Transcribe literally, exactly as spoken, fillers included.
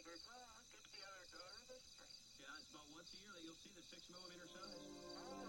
Yeah, it's about once a year that you'll see the six millimeter size.